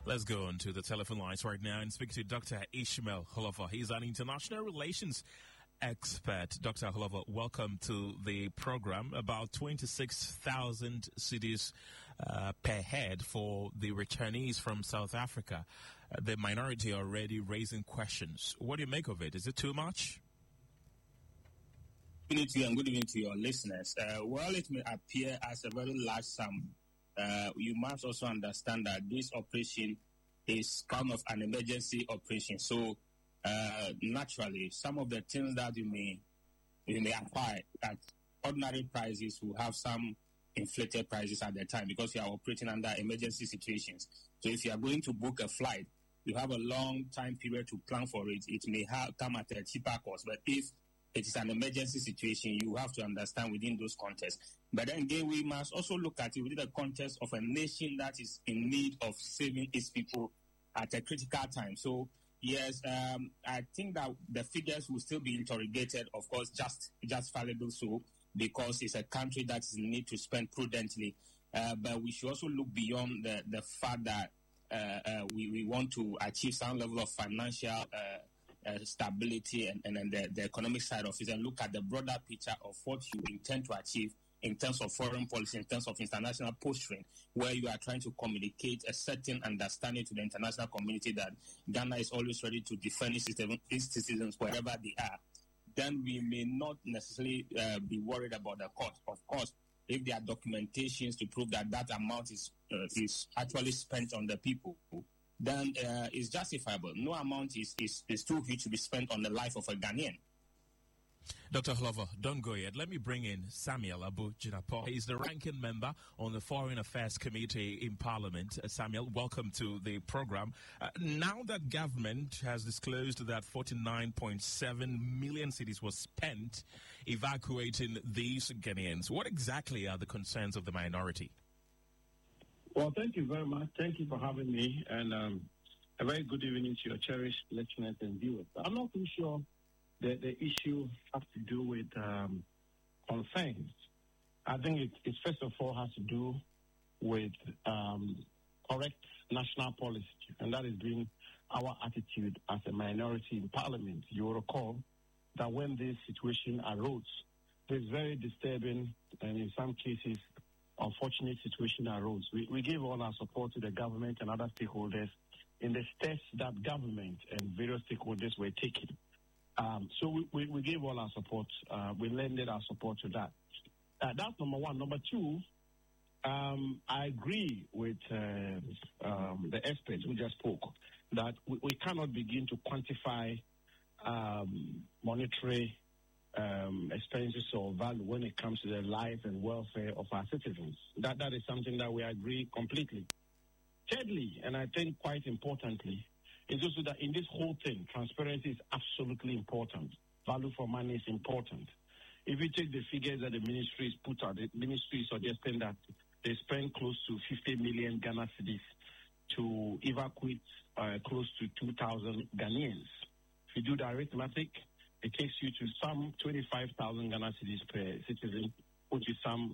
Let's go on to the telephone lines right now and speak to Dr. Ishmael Holofa. He's an international relations expert. Dr. Holofa, welcome to the program. About 26,000 cities per head for the returnees from South Africa. The minority are already raising questions. What do you make of it? Is it too much? Good evening to you and good evening to your listeners. While it may appear as a very large sum, you must also understand that this operation is kind of an emergency operation. So, naturally, some of the things that you may acquire at ordinary prices will have some inflated prices at the time because you are operating under emergency situations. So, if you are going to book a flight, you have a long time period to plan for it. It may come at a cheaper cost, but if it is an emergency situation, you have to understand within those contexts. But then again, we must also look at it within the context of a nation that is in need of saving its people at a critical time. So, yes, I think that the figures will still be interrogated, of course, just valuable so, because it's a country that is in need to spend prudently. But we should also look beyond the fact that we want to achieve some level of financial stability and the economic side of it, and look at the broader picture of what you intend to achieve in terms of foreign policy, in terms of international posturing, where you are trying to communicate a certain understanding to the international community that Ghana is always ready to defend its citizens wherever they are. Then we may not necessarily be worried about the cost. Of course, if there are documentations to prove that that amount is actually spent on the people, then it's justifiable. No amount is too huge to be spent on the life of a Ghanaian. Dr. Holofa, don't go yet. Let me bring in Samuel Abu Jinapo. He's the ranking member on the Foreign Affairs Committee in Parliament. Samuel, welcome to the program. Now that government has disclosed that 49.7 million cedis was spent evacuating these Ghanaians, what exactly are the concerns of the minority? Well, thank you very much. Thank you for having me, and a very good evening to your cherished listeners and viewers. I'm not too sure that the issue has to do with concerns. I think it first of all has to do with correct national policy, and that has been our attitude as a minority in Parliament. You will recall that when this situation arose, this very disturbing and in some cases unfortunate situation arose. We gave all our support to the government and other stakeholders in the steps that government and various stakeholders were taking. So we gave all our support. We lended our support to that. That's number one. Number two, I agree with the experts who just spoke that we cannot begin to quantify monetary expenses or value when it comes to the life and welfare of our citizens. That is something that we agree completely. Thirdly, and I think quite importantly, is also that in this whole thing, transparency is absolutely important. Value for money is important. If you take the figures that the ministry is put out, the ministry is suggesting that they spend close to 50 million Ghana cedis to evacuate close to 2,000 Ghanaians. If you do the arithmetic, it takes you to some 25,000 Ghana cedis per citizen, which is some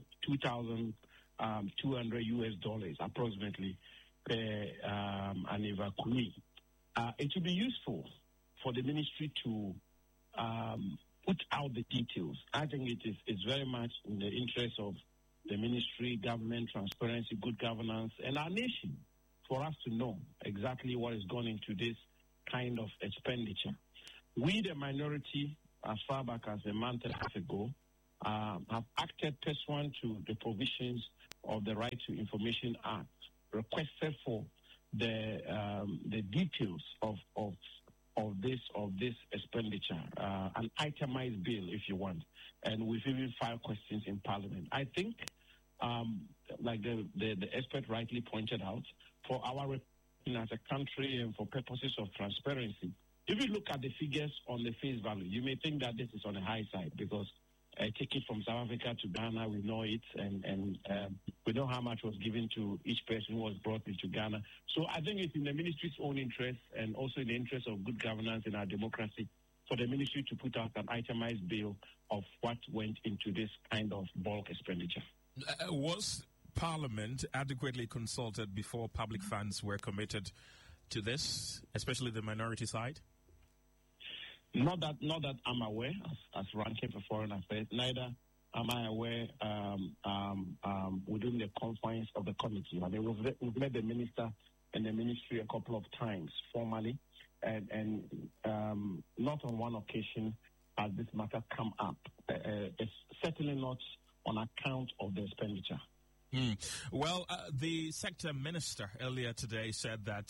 $2,200 approximately per an evacuee. It would be useful for the ministry to put out the details. I think it's very much in the interest of the ministry, government, transparency, good governance, and our nation for us to know exactly what is going into this kind of expenditure. We, the minority, as far back as a month and a half ago, have acted pursuant to the provisions of the Right to Information Act, requested for the details of this expenditure, an itemized bill, if you want, and we've even filed questions in Parliament. I think, like the expert rightly pointed out, for our reputation as a country and for purposes of transparency, if you look at the figures on the face value, you may think that this is on the high side because a ticket from South Africa to Ghana, we know it, and we know how much was given to each person who was brought into Ghana. So I think it's in the ministry's own interest and also in the interest of good governance in our democracy for the ministry to put out an itemized bill of what went into this kind of bulk expenditure. Was Parliament adequately consulted before public funds were committed to this, especially the minority side? Not that I'm aware, as ranking for foreign affairs. Neither am I aware within the confines of the committee. I mean, we've met the minister and the ministry a couple of times formally, and not on one occasion has this matter come up. It's certainly not on account of the expenditure. Well, the sector minister earlier today said that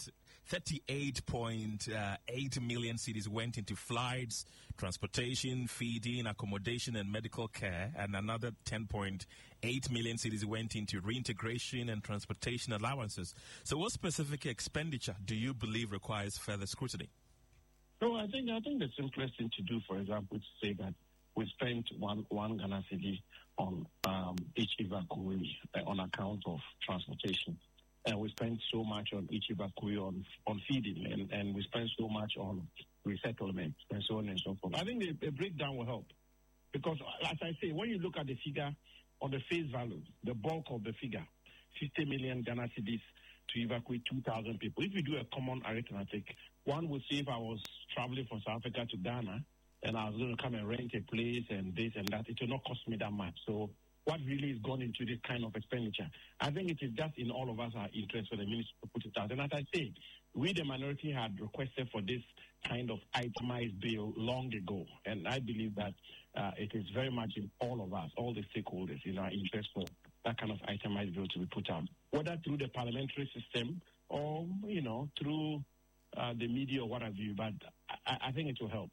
38.8 million cedis went into flights, transportation, feeding, accommodation, and medical care, and another 10.8 million cedis went into reintegration and transportation allowances. So what specific expenditure do you believe requires further scrutiny? No, I think the simplest thing to do, for example, to say that we spent one Ghana cedi on each evacuee on account of transportation. And we spent so much on each evacuee on feeding, and we spent so much on resettlement, and so on and so forth. I think a breakdown will help. Because, as I say, when you look at the figure on the face value, the bulk of the figure, 50 million Ghana cedis to evacuate 2,000 people. If you do a common arithmetic, one would say if I was traveling from South Africa to Ghana, and I was going to come and rent a place and this and that, it will not cost me that much. So what really is gone into this kind of expenditure? I think it is just in all of us our interest for the minister to put it out. And as I say, we, the minority, had requested for this kind of itemized bill long ago. And I believe that it is very much in all of us, all the stakeholders, in our interest for that kind of itemized bill to be put out, whether through the parliamentary system or, through the media or what have you. But I think it will help.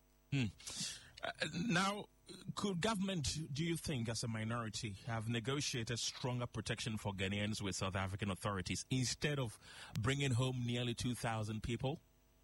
Now, could government, do you think, as a minority, have negotiated stronger protection for Ghanaians with South African authorities instead of bringing home nearly 2,000 people?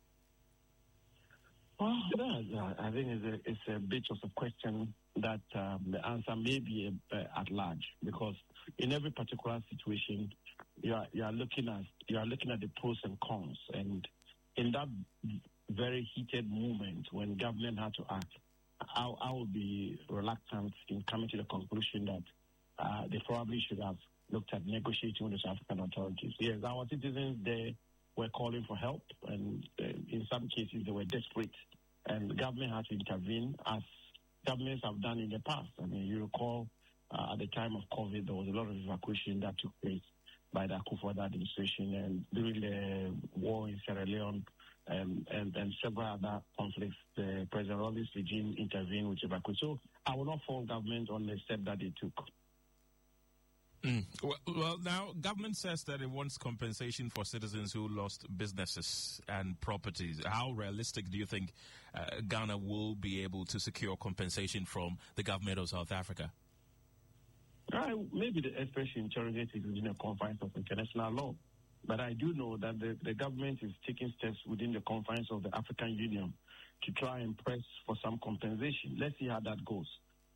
Well, I think it's a bit of a question that the answer may be at large, because in every particular situation, you are looking at the pros and cons, and in that very heated moment when government had to act, I would be reluctant in coming to the conclusion that they probably should have looked at negotiating with the South African authorities. Yes, our citizens there were calling for help, and in some cases they were desperate, and the government had to intervene, as governments have done in the past. I mean, you recall at the time of COVID, there was a lot of evacuation that took place by the Akufo-Addo administration, and during the war in Sierra Leone, and several other conflicts, the President Rawlings regime intervened with evacuation. So I will not fault government on the step that they took. Well, now, government says that it wants compensation for citizens who lost businesses and properties. How realistic do you think Ghana will be able to secure compensation from the government of South Africa? Maybe the expression interrogated within the confines of international law. But I do know that the government is taking steps within the confines of the African Union to try and press for some compensation. Let's see how that goes.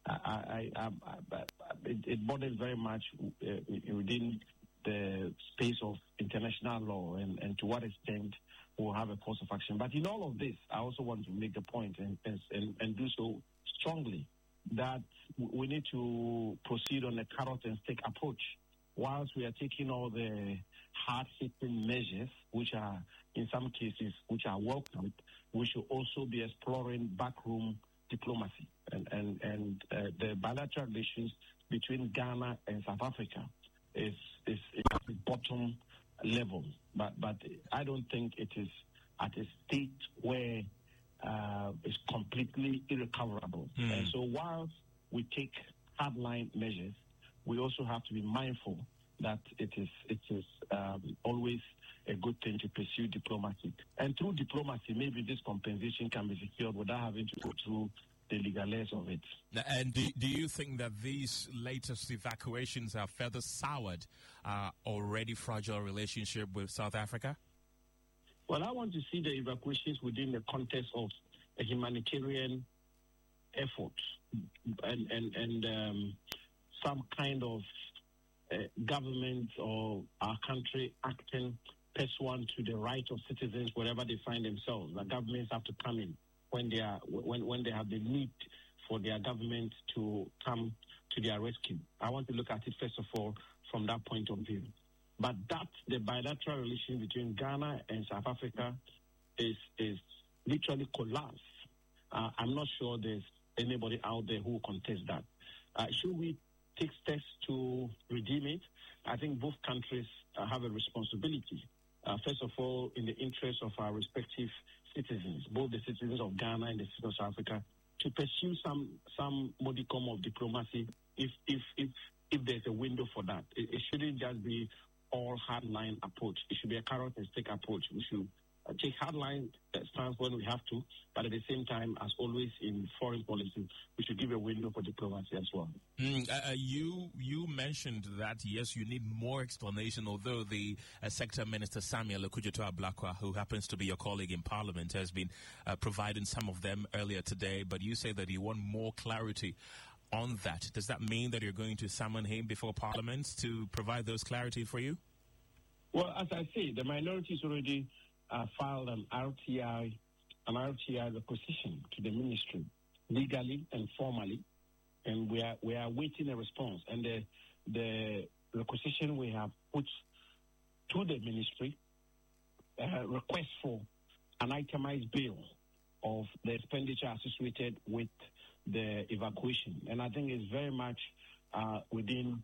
It borders very much within the space of international law, and to what extent we'll have a course of action. But in all of this, I also want to make the point and do so strongly that we need to proceed on a carrot and stick approach. Whilst we are taking all the hard-hitting measures, which are, in some cases, which are welcomed, we should also be exploring backroom diplomacy. And the bilateral relations between Ghana and South Africa is at the bottom level. But I don't think it is at a state where it's completely irrecoverable. And so whilst we take hardline measures, we also have to be mindful that it is always a good thing to pursue diplomacy. And through diplomacy, maybe this compensation can be secured without having to go through the legalities of it. And do you think that these latest evacuations have further soured already fragile relationship with South Africa? Well, I want to see the evacuations within the context of a humanitarian effort and some kind of government or our country acting pursuant to the right of citizens wherever they find themselves. The governments have to come in when they have the need for their government to come to their rescue. I want to look at it, first of all, from that point of view. But the bilateral relation between Ghana and South Africa is literally collapsed. I'm not sure there's anybody out there who will contest that. Should we take steps to redeem it? I think both countries have a responsibility. First of all, in the interest of our respective citizens, both the citizens of Ghana and the citizens of South Africa, to pursue some modicum of diplomacy if there's a window for that. It shouldn't just be all hardline approach. It should be a carrot and stick approach. We should take hardline stance when we have to, but at the same time, as always in foreign policy, we should give a window for diplomacy as well. You mentioned that, yes, you need more explanation, although the Sector Minister Samuel Okudzeto-Ablakwa, who happens to be your colleague in Parliament, has been providing some of them earlier today, but you say that you want more clarity on that. Does that mean that you're going to summon him before Parliament to provide those clarity for you? Well, as I say, the minorities already filed an RTI requisition to the ministry, legally and formally, and we are waiting a response. And the requisition we have put to the ministry request for an itemized bill of the expenditure associated with the evacuation, and I think it's very much within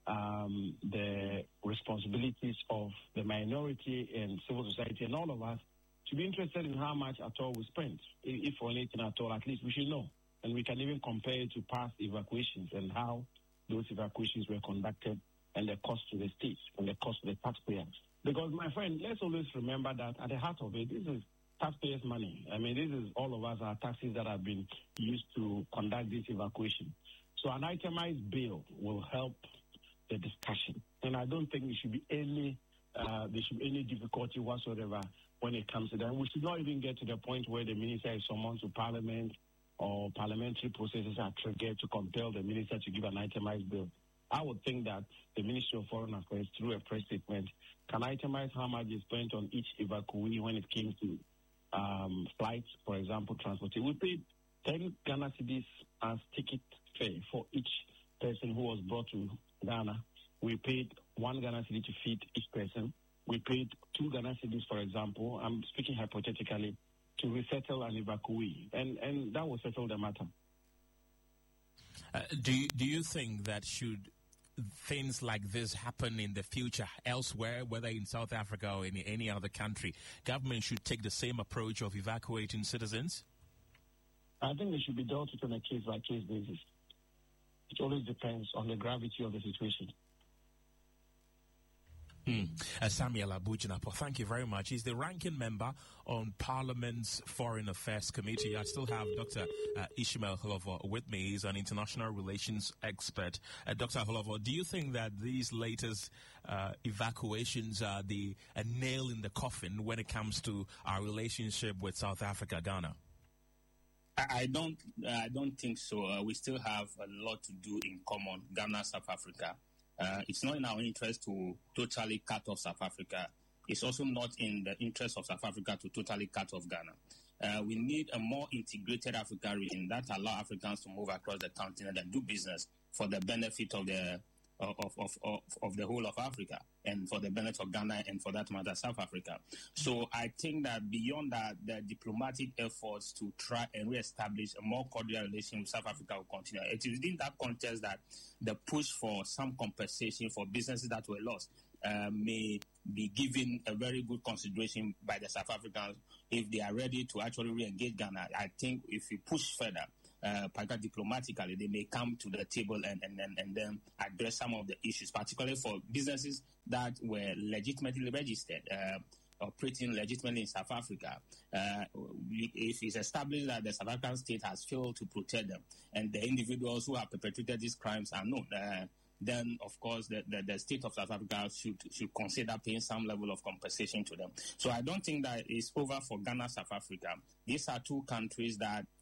the responsibilities of the minority and civil society and all of us to be interested in how much at all we spent. If for anything at all, at least we should know. And we can even compare it to past evacuations and how those evacuations were conducted and the cost to the states and the cost to the taxpayers. Because, my friend, let's always remember that at the heart of it, this is taxpayers' money. I mean, this is all of us, our taxes that have been used to conduct this evacuation. So an itemized bill will help the discussion. And I don't think there should be any difficulty whatsoever when it comes to that. We should not even get to the point where the minister is summoned to Parliament or parliamentary processes are triggered to compel the minister to give an itemized bill. I would think that the Ministry of Foreign Affairs, through a press statement, can itemize how much is spent on each evacuee when it came to flights, for example, transportation. We paid 10 Ghana cedis as ticket fare for each person who was brought to Ghana. We paid 1 Ghana cedi to feed each person. We paid 2 Ghana cedis, for example, I'm speaking hypothetically, to resettle an evacuee. And that will settle the matter. Do you think that should things like this happen in the future elsewhere, whether in South Africa or in any other country, government should take the same approach of evacuating citizens? I think they should be dealt with on a case-by-case basis. It always depends on the gravity of the situation. Samuel Abu Jinapor, thank you very much. He's the ranking member on Parliament's Foreign Affairs Committee. I still have Dr. Ishmael Holovo with me. He's an international relations expert. Dr. Holovo, do you think that these latest evacuations are a nail in the coffin when it comes to our relationship with South Africa, Ghana? I don't think so. We still have a lot to do in common, Ghana, South Africa. It's not in our interest to totally cut off South Africa. It's also not in the interest of South Africa to totally cut off Ghana. We need a more integrated Africa region that allow Africans to move across the continent and do business for the benefit of the whole of Africa and for the benefit of Ghana and, for that matter, South Africa. So I think that beyond that, the diplomatic efforts to try and reestablish a more cordial relation with South Africa will continue. It is within that context that the push for some compensation for businesses that were lost may be given a very good consideration by the South Africans if they are ready to actually re-engage Ghana. I think if we push further, particularly diplomatically, they may come to the table and then address some of the issues, particularly for businesses that were legitimately registered, operating legitimately in South Africa. If it's established that the South African state has failed to protect them and the individuals who have perpetrated these crimes are known, then, of course, the state of South Africa should consider paying some level of compensation to them. So I don't think that it's over for Ghana, South Africa. These are two countries that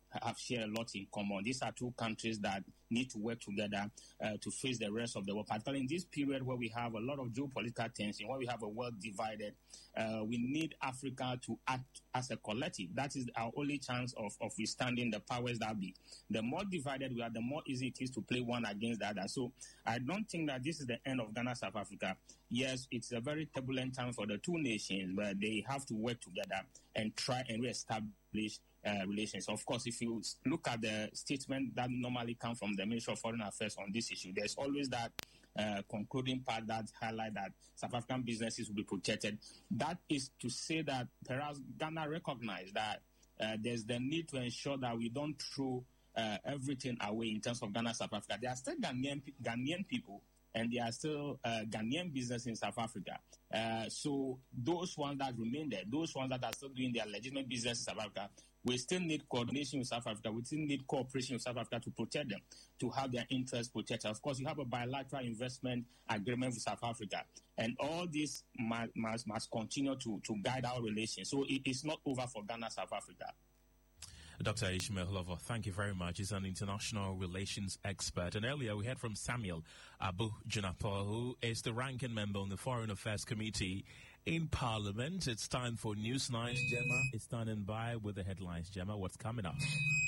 share a lot in common. These are two countries that need to work together to face the rest of the world, particularly in this period where we have a lot of geopolitical tension, where we have a world divided. We need Africa to act as a collective. That is our only chance of withstanding the powers that be. The more divided we are, the more easy it is to play one against the other. So I don't think that this is the end of Ghana, South Africa. Yes, it's a very turbulent time for the two nations, but they have to work together and try and reestablish relations. Of course, if you look at the statement that normally come from the Ministry of Foreign Affairs on this issue, there's always that concluding part that highlight that South African businesses will be protected. That is to say that perhaps Ghana recognize that there's the need to ensure that we don't throw everything away in terms of Ghana, South Africa. There are still Ghanaian people, and there are still Ghanaian business in South Africa. So those ones that remain there, those ones that are still doing their legitimate business in South Africa, we still need coordination with South Africa. We still need cooperation with South Africa to protect them, to have their interests protected. Of course, you have a bilateral investment agreement with South Africa, and all this must continue to guide our relations. So it is not over for Ghana, South Africa. Dr. Ishmael Lover, thank you very much. He's an international relations expert. And earlier we heard from Samuel Abu Jinapor, who is the ranking member on the Foreign Affairs Committee in Parliament. It's time for Newsnight. Gemma is standing by with the headlines. Gemma, what's coming up?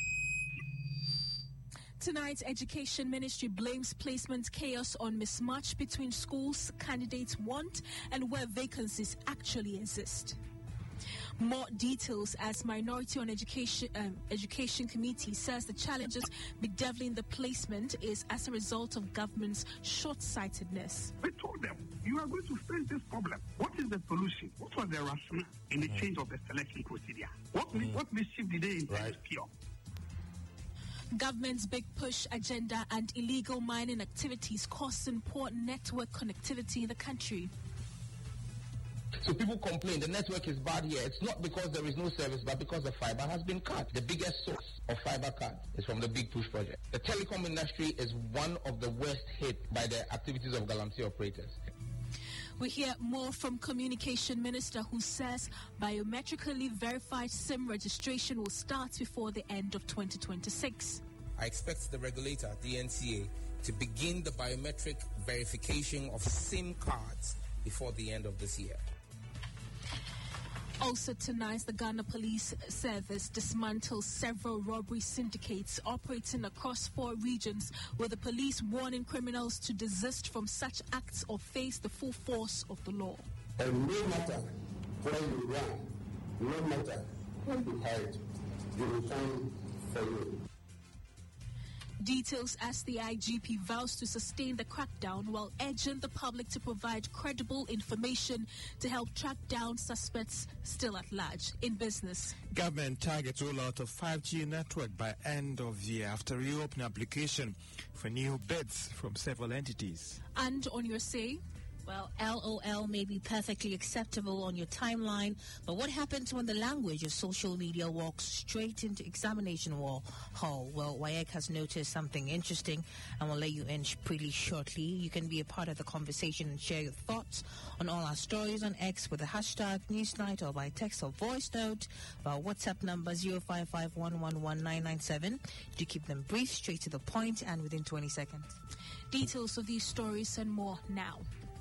Tonight, Education Ministry blames placement chaos on mismatch between schools candidates want and where vacancies actually exist. More details as Minority on Education Committee says the challenges bedeviling the placement is as a result of government's short-sightedness. We told them, you are going to face this problem. What is the solution? What was the rationale in the change of the selection procedure? What mischief did they intend to cure? Government's big push agenda and illegal mining activities causing poor network connectivity in the country. So people complain the network is bad here. It's not because there is no service, but because the fiber has been cut. The biggest source of fiber cut is from the Big Push project. The telecom industry is one of the worst hit by the activities of Galamsey operators. We hear more from Communication Minister, who says biometrically verified SIM registration will start before the end of 2026. I expect the regulator, the NCA, to begin the biometric verification of SIM cards before the end of this year. Also tonight, the Ghana Police Service dismantles several robbery syndicates operating across 4 regions, with the police warning criminals to desist from such acts or face the full force of the law. And no matter where you run, no matter where you hide, you will find for you. Details as the IGP vows to sustain the crackdown while urging the public to provide credible information to help track down suspects still at large. In business, government targets rollout of 5G network by end of year after reopening application for new bids from several entities. And on your say, well, LOL may be perfectly acceptable on your timeline, but what happens when the language of social media walks straight into examination hall? Well, WAEC has noticed something interesting, and we'll let you in pretty shortly. You can be a part of the conversation and share your thoughts on all our stories on X with the hashtag Newsnight or by text or voice note. Our WhatsApp number 0551111997. Do keep them brief, straight to the point, and within 20 seconds. Details of these stories and more now.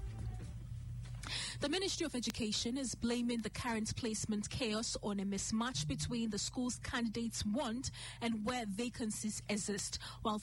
The Ministry of Education is blaming the current placement chaos on a mismatch between the schools candidates want and where vacancies exist. While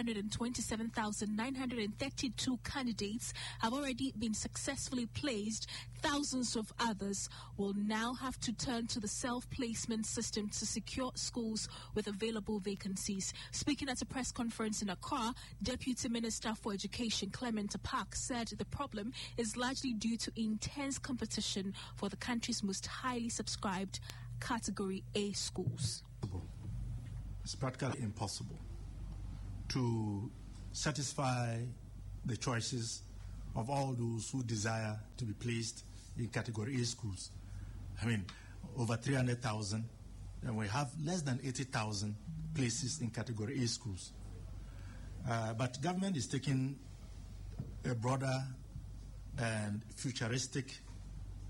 527,932 candidates have already been successfully placed, thousands of others will now have to turn to the self-placement system to secure schools with available vacancies. Speaking at a press conference in Accra, Deputy Minister for Education Clement Park said the problem is largely due to intense competition for the country's most highly subscribed Category A schools. It's practically impossible to satisfy the choices of all those who desire to be placed in Category A schools. I mean, over 300,000, and we have less than 80,000 places in Category A schools. But government is taking a broader and futuristic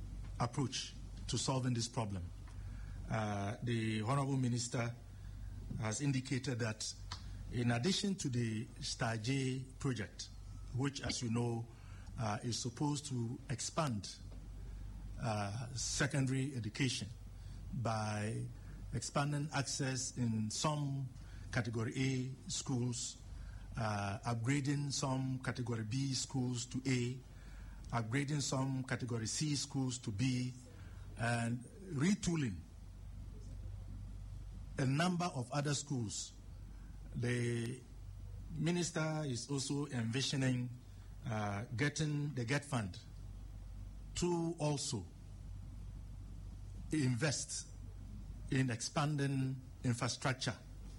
approach to solving this problem. The Honorable Minister has indicated that in addition to the Star J project, which, as you know, is supposed to expand secondary education by expanding access in some Category A schools, upgrading some Category B schools to A, upgrading some Category C schools to B, and retooling a number of other schools. The minister is also envisioning getting the GET Fund to also invest in expanding infrastructure.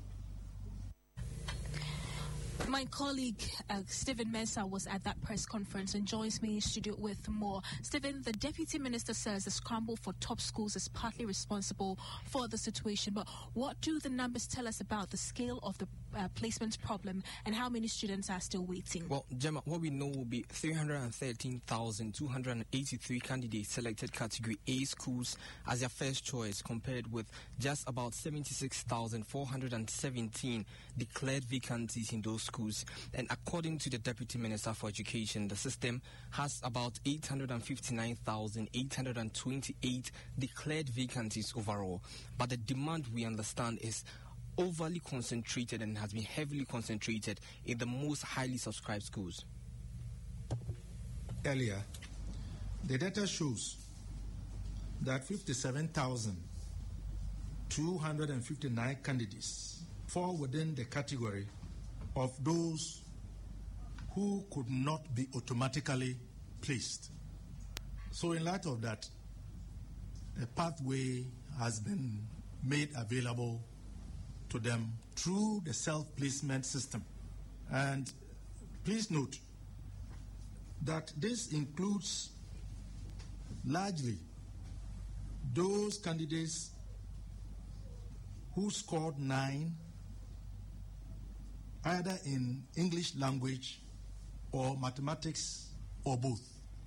My colleague Stephen Mensah was at that press conference and joins me in studio with more. Stephen, the Deputy Minister says the scramble for top schools is partly responsible for the situation, but what do the numbers tell us about the scale of the placement problem and how many students are still waiting? Well, Gemma, what we know will be 313,283 candidates selected Category A schools as their first choice, compared with just about 76,417 declared vacancies in those schools. And according to the Deputy Minister for Education, the system has about 859,828 declared vacancies overall. But the demand, we understand, is overly concentrated and has been heavily concentrated in the most highly subscribed schools. Earlier, the data shows that 57,259 candidates fall within the category of those who could not be automatically placed. So in light of that, a pathway has been made available to them through the self-placement system. And please note that this includes largely those candidates who scored 9 either in English language or mathematics or both.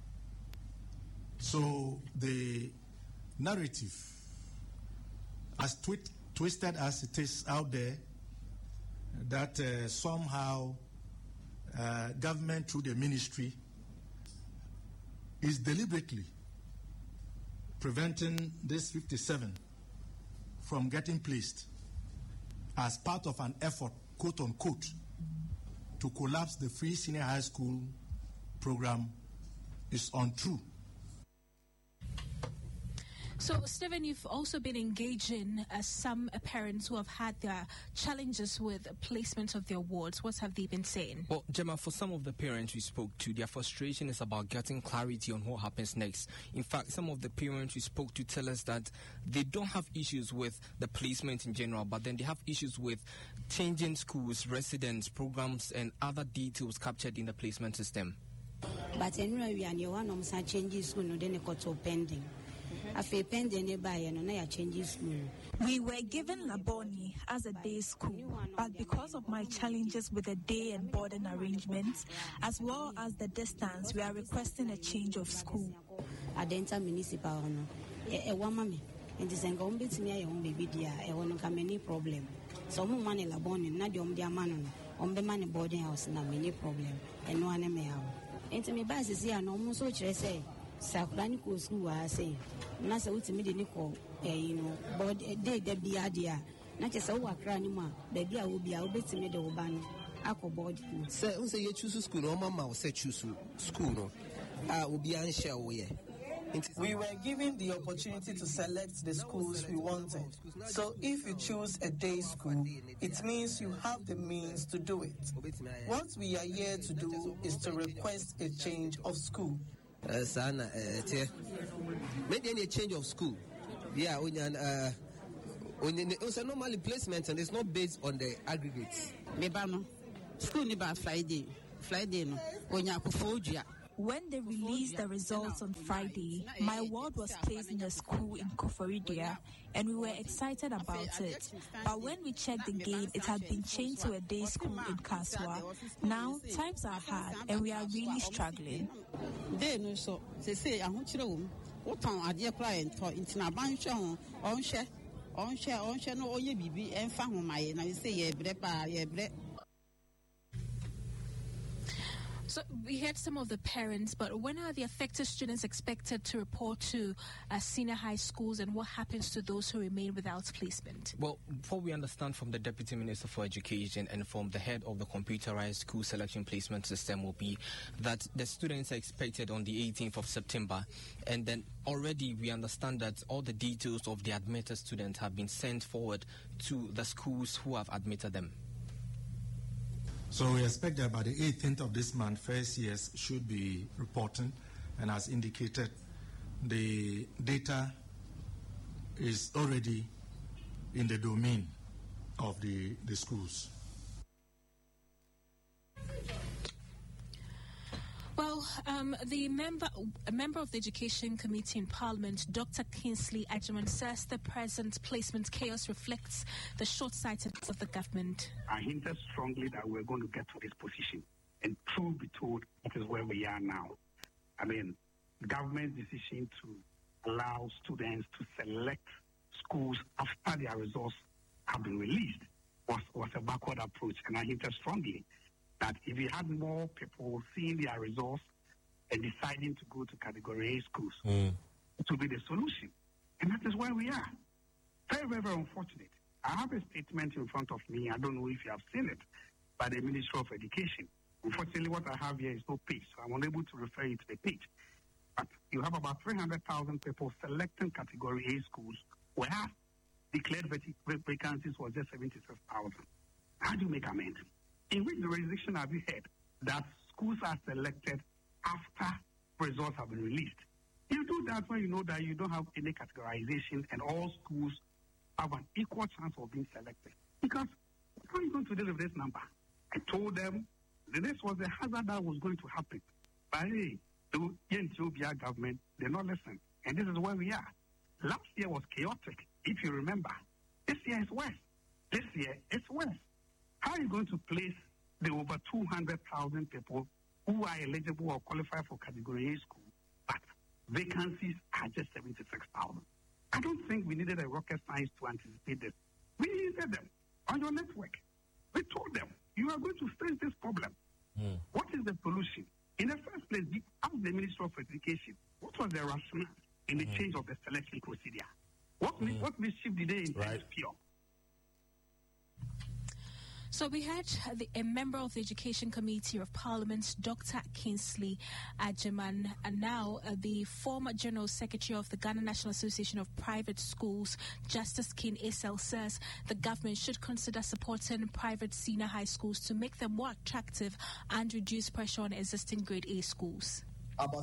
So the narrative, as twisted as it is out there, that somehow government through the ministry is deliberately preventing this 57 from getting placed as part of an effort, quote unquote, to collapse the free senior high school program is untrue. So, Stephen, you've also been engaging some parents who have had their challenges with placement of their wards. What have they been saying? Well, Gemma, for some of the parents we spoke to, their frustration is about getting clarity on what happens next. In fact, some of the parents we spoke to tell us that they don't have issues with the placement in general, but then they have issues with changing schools, residents, programs, and other details captured in the placement system. But anyway, we are one of some changes when they got pending. We were given Laboni as a day school, but because of my challenges with the day and boarding arrangements, as well as the distance, we are requesting a change of school. Adenta municipal, a woman, and the Sangom bits me a baby dear, a one come any problem. Some money Laboni, not the dear man, on the money boarding house, and a many problem, and no one may have. And me basis here, no more so say. Sakranico school was saying, Nasa ultimately Nico, board a day there be idea. Not just our cranima, baby, I will be out to me the Oban, Aqua board. Say, you choose school, or Mamma will say choose school. I will be unsure. We were given the opportunity to select the schools we wanted. So if you choose a day school, it means you have the means to do it. What we are here to do is to request a change of school. Maybe any change of school. Yeah, also normally placement and it's not based on the aggregates. School Friday no. When they released the results on Friday, my ward was placed in a school in Koforidia, and we were excited about it. But when we checked the gate, it had been changed to a day school in Kaswa. Now, times are hard, and we are really struggling. So we heard some of the parents, but when are the affected students expected to report to senior high schools, and what happens to those who remain without placement? Well, what we understand from the Deputy Minister for Education and from the head of the computerized school selection placement system will be that the students are expected on the 18th of September, and then already we understand that all the details of the admitted students have been sent forward to the schools who have admitted them. So we expect that by the 18th of this month, first years should be reporting, and as indicated, the data is already in the domain of the schools. Well, a member of the Education Committee in Parliament, Dr. Kingsley Agyeman, says the present placement chaos reflects the short-sightedness of the government. I hinted strongly that we're going to get to this position, and truth be told, that is where we are now. I mean, the government's decision to allow students to select schools after their results have been released was a backward approach, and I hinted strongly that if you had more people seeing their results and deciding to go to Category A schools, it would be the solution. And that is where we are. Very, very, very unfortunate. I have a statement in front of me. I don't know if you have seen it, by the Ministry of Education. Unfortunately, what I have here is no page, so I'm unable to refer you to the page. But you have about 300,000 people selecting Category A schools, whereas declared vacancies was just 76,000. How do you make amends? In which jurisdiction have you heard that schools are selected after results have been released? You do that when you know that you don't have any categorization and all schools have an equal chance of being selected. Because how are you going to deal with this number? I told them that this was the hazard that was going to happen. But hey, the Ethiopia government, they not listen. And this is where we are. Last year was chaotic, if you remember. This year is worse. This year it's worse. How are you going to place the over 200,000 people who are eligible or qualify for Category A school, but vacancies are just 76,000? I don't think we needed a rocket science to anticipate this. We needed them on your network. We told them, you are going to face this problem. What is the solution? In the first place, ask the Minister of Education, what was the rationale in the change of the selection procedure? What mischief did they intend to cure? So we had a member of the Education Committee of Parliament, Dr. Kingsley Agyeman, and now the former General Secretary of the Ghana National Association of Private Schools, Justice King Esel, says the government should consider supporting private senior high schools to make them more attractive and reduce pressure on existing grade A schools. About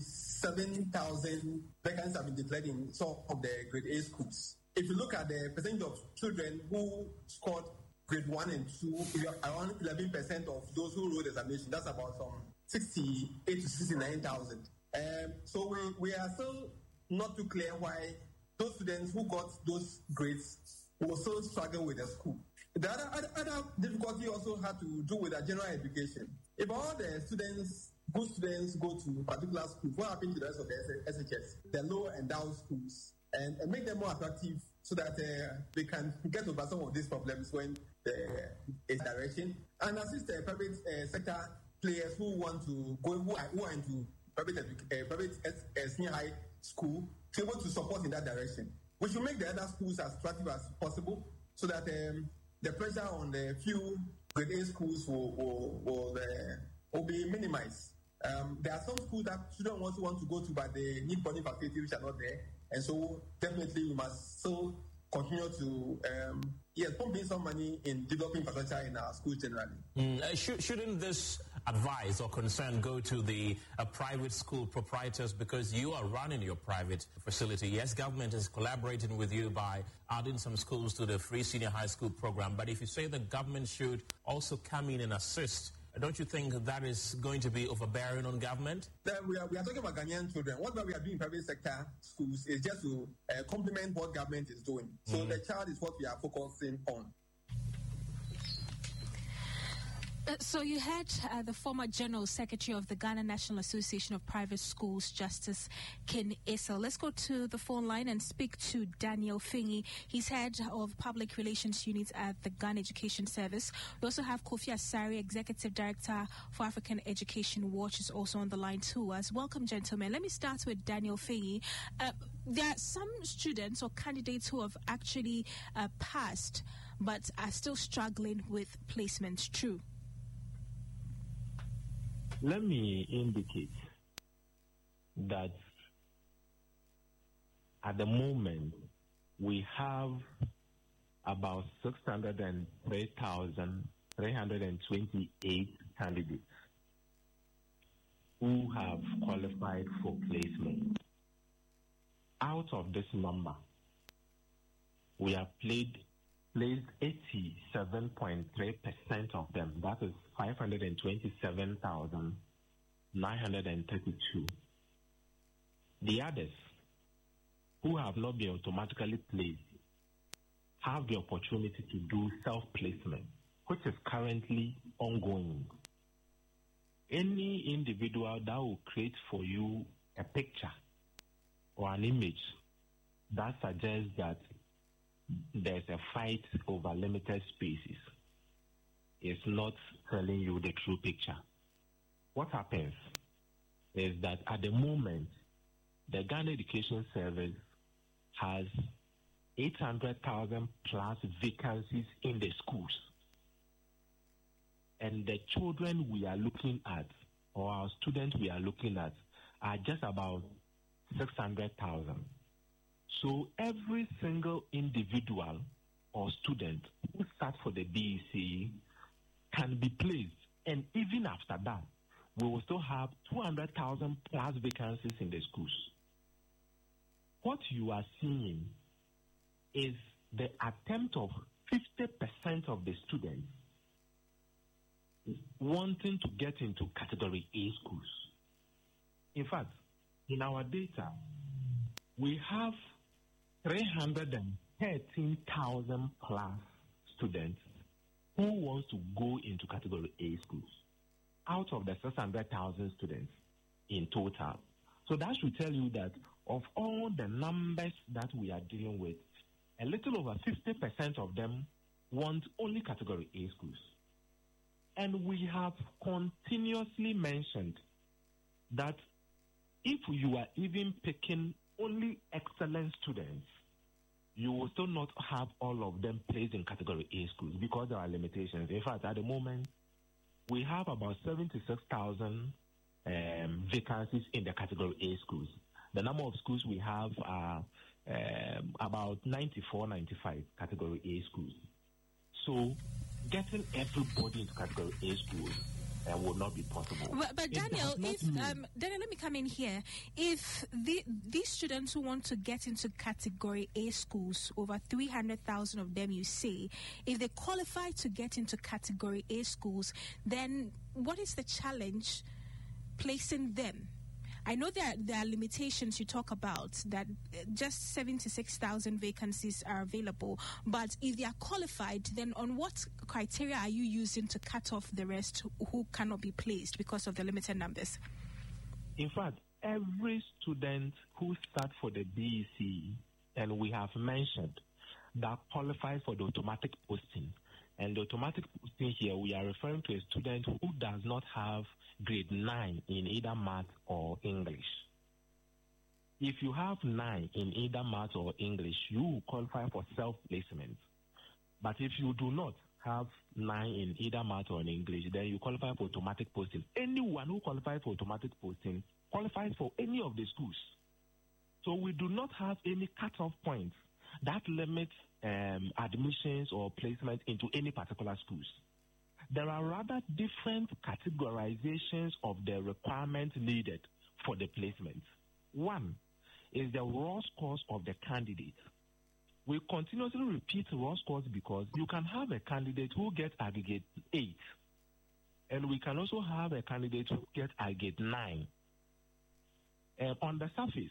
77,000 vacancies have been declared in some of the grade A schools. If you look at the percentage of children who scored grade 1 and 2, around 11% of those who wrote examination, that's about some 68 to 69,000. So we are still not too clear why those students who got those grades will still struggle with the school. The other difficulty also had to do with our general education. If all the students, good students, go to particular schools, what happens to the rest of the SHS, the low endowed schools, and make them more attractive so that they can get over some of these problems when there is direction, and assist the private sector players who want to go, who are into private senior high school, to be able to support in that direction. We should make the other schools as attractive as possible so that the pressure on the few grade A schools will be minimized. There are some schools that students also want to go to, but they need bonding facilities which are not there. And so definitely we must still continue to pump in some money in developing infrastructure in our schools generally. Shouldn't this advice or concern go to the private school proprietors, because you are running your private facility? Yes, government is collaborating with you by adding some schools to the free senior high school program, but if you say the government should also come in and assist, don't you think that is going to be overbearing on government? We are talking about Ghanaian children. What we are doing in private sector schools is just to complement what government is doing. So the child is what we are focusing on. So you had the former General Secretary of the Ghana National Association of Private Schools, Justice Ken Esel. Let's go to the phone line and speak to Daniel Fingi. He's head of Public Relations Unit at the Ghana Education Service. We also have Kofi Asari, Executive Director for African Education Watch, is also on the line too. Welcome, gentlemen. Let me start with Daniel Fingi. There are some students or candidates who have actually passed but are still struggling with placements. True? Let me indicate that at the moment we have about 603,328 candidates who have qualified for placement. Out of this number, we have placed 87.3% of them. That is 527,932. The others who have not been automatically placed have the opportunity to do self-placement, which is currently ongoing. Any individual that will create for you a picture or an image that suggests that there's a fight over limited spaces is not telling you the true picture. What happens is that at the moment, the Ghana Education Service has 800,000 plus vacancies in the schools. And the children we are looking at, or our students we are looking at, are just about 600,000. So every single individual or student who starts for the BEC can be placed. And even after that, we will still have 200,000 plus vacancies in the schools. What you are seeing is the attempt of 50% of the students wanting to get into Category A schools. In fact, in our data, we have 313,000 plus students who want to go into Category A schools out of the 600,000 students in total. So that should tell you that of all the numbers that we are dealing with, a little over 50% of them want only Category A schools. And we have continuously mentioned that if you are even picking only excellent students, you will still not have all of them placed in Category A schools because there are limitations. In fact, at the moment, we have about 76,000 vacancies in the Category A schools. The number of schools we have are about 94, 95 Category A schools. So getting everybody into Category A schools will not be possible. But Daniel, Daniel, let me come in here. If these students who want to get into Category A schools, over 300,000 of them, you say, if they qualify to get into Category A schools, then what is the challenge placing them? I know there are limitations you talk about, that just 76,000 vacancies are available, but if they are qualified, then on what criteria are you using to cut off the rest who cannot be placed because of the limited numbers? In fact, every student who starts for the BEC, and we have mentioned, that qualifies for the automatic posting. And the automatic posting here, we are referring to a student who does not have grade 9 in either math or English. If you have 9 in either math or English, you will qualify for self-placement. But if you do not have 9 in either math or in English, then you qualify for automatic posting. Anyone who qualifies for automatic posting qualifies for any of the schools. So we do not have any cutoff points that limits admissions or placement into any particular schools. There are rather different categorizations of the requirements needed for the placement. One is the raw scores of the candidate. We continuously repeat raw scores because you can have a candidate who gets aggregate 8, and we can also have a candidate who gets aggregate 9. On the surface,